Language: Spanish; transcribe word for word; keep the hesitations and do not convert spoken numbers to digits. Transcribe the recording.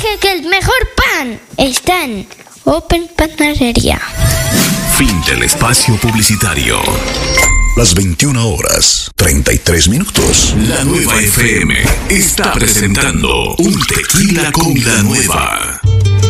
que el mejor pan está en Open Panadería. Fin del espacio publicitario. Las veintiuna horas, treinta y tres minutos. La Nueva F M está presentando un tequila con la nueva.